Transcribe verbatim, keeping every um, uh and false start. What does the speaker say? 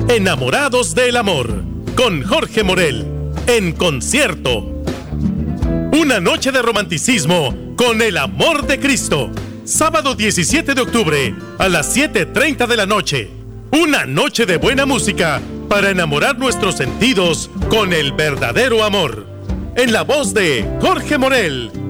Enamorados del Amor, con Jorge Morel, en concierto. Una noche de romanticismo con el amor de Cristo. Sábado diecisiete de octubre a las siete treinta de la noche. Una noche de buena música para enamorar nuestros sentidos con el verdadero amor. En la voz de Jorge Morel.